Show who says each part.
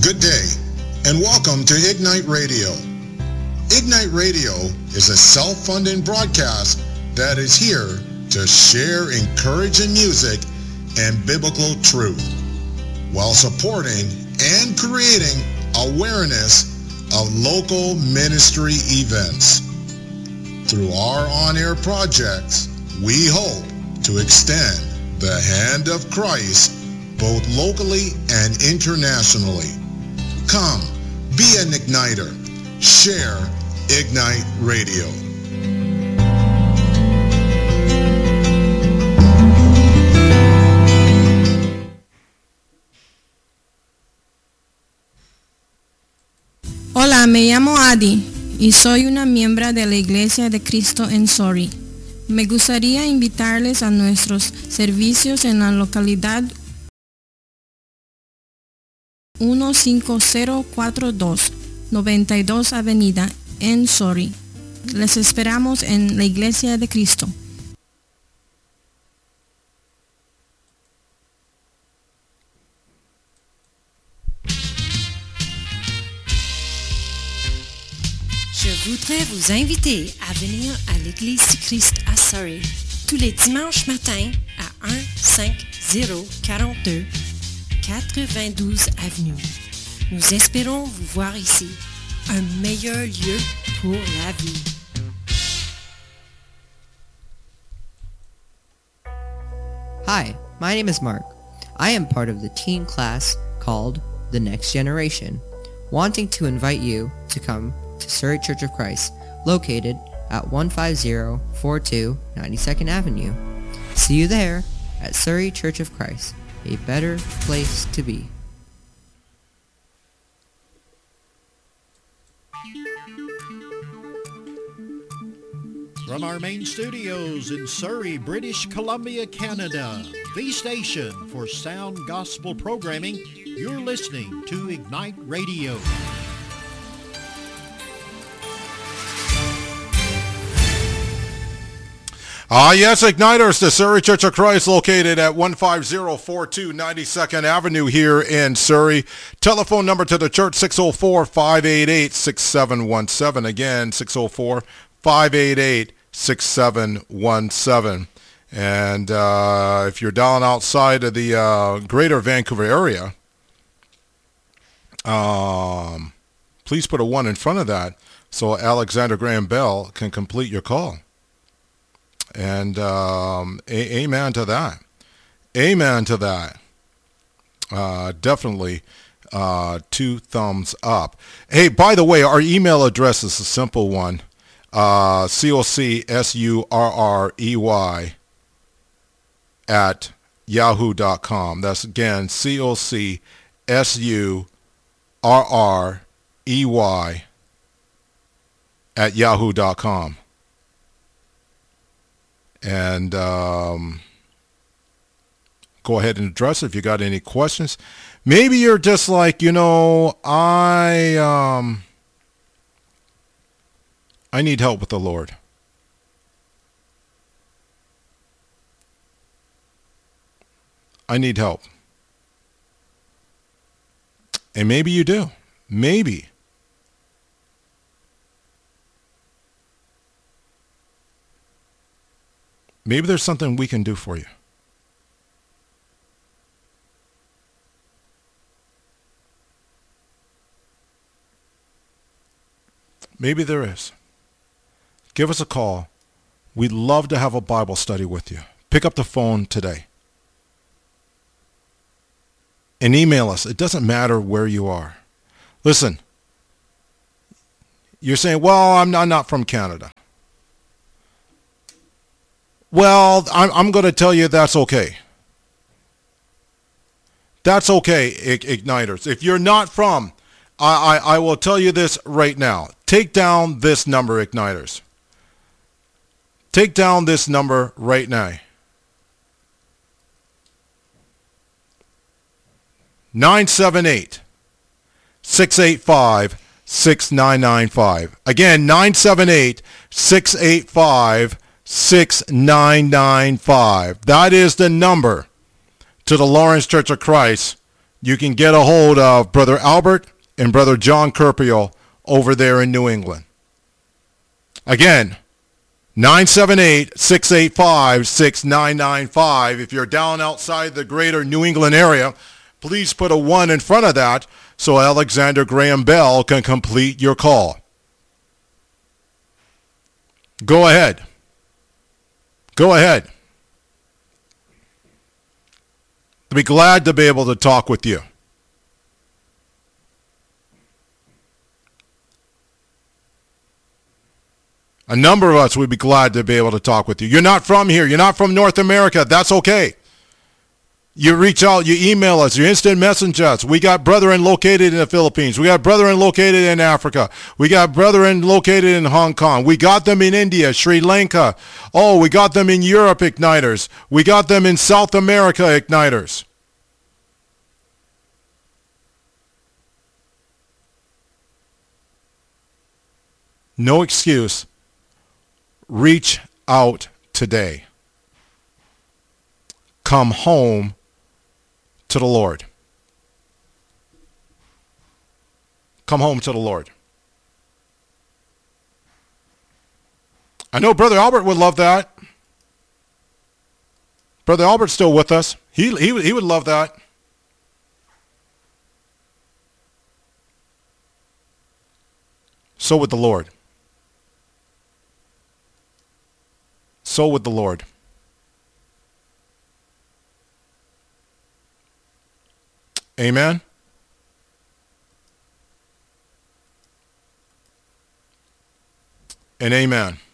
Speaker 1: Good day, and welcome to Ignite Radio. Ignite Radio is a self-funding broadcast that is here to share encouraging music and biblical truth while supporting and creating awareness of local ministry events. Through our on-air projects, we hope to extend the hand of Christ both locally and internationally. Come, be an igniter. Share Ignite Radio.
Speaker 2: Hola, me llamo Adi y soy una miembro de la Iglesia de Cristo en Surrey. Me gustaría invitarles a nuestros servicios en la localidad 15042 92 Avenida en Surrey. Les esperamos en la Iglesia de Cristo.
Speaker 3: Je voudrais vous inviter à venir à l'Église du Christ à Surrey tous les dimanches matins à 15042 92 Avenue. Nous espérons vous voir ici, un meilleur lieu pour la vie.
Speaker 4: Hi, my name is Mark. I am part of the teen class called The Next Generation, wanting to invite you to come to Surrey Church of Christ, located at 15042 92nd Avenue. See you there at Surrey Church of Christ, a better place to be.
Speaker 5: From our main studios in Surrey, British Columbia, Canada, the station for sound gospel programming, you're listening to Ignite Radio.
Speaker 6: Yes, Igniters, the Surrey Church of Christ, located at 15042 92nd Avenue here in Surrey. Telephone number to the church, 604-588-6717. Again, 604-588-6717. And if you're down outside of the greater Vancouver area, please put a 1 in front of that so Alexander Graham Bell can complete your call. And amen to that. Amen to that. Definitely 2 thumbs up. Hey, by the way, our email address is a simple one. COCSURREY at yahoo.com. That's again COCSURREY at yahoo.com. And go ahead and address it if you got any questions. Maybe you're just like, I need help with the Lord. I need help. And maybe you do. Maybe. Maybe there's something we can do for you. Maybe there is. Give us a call. We'd love to have a Bible study with you. Pick up the phone today. And email us. It doesn't matter where you are. Listen, you're saying, well, I'm not from Canada. Well, I'm going to tell you that's okay. That's okay, Igniters. If you're not from, I will tell you this right now. Take down this number, Igniters. Take down this number right now. 978-685-6995. Again, 978-685-6995. That is the number to the Lawrence Church of Christ you can get a hold of Brother Albert and Brother John Kerpio over there in New England. Again, 978-685-6995. If you're down outside the greater New England area, please put a 1 in front of that so Alexander Graham Bell can complete your call. Go ahead. Go ahead. I'll be glad to be able to talk with you. A number of us would be glad to be able to talk with you. You're not from here. You're not from North America. That's okay. You reach out. You email us. You instant message us. We got brethren located in the Philippines. We got brethren located in Africa. We got brethren located in Hong Kong. We got them in India, Sri Lanka. Oh, we got them in Europe, Igniters. We got them in South America, Igniters. No excuse. Reach out today. Come home to the Lord. Come home to the Lord. I know Brother Albert would love that. Brother Albert's still with us. He would love that. So would the Lord. So would the Lord. Amen. And amen.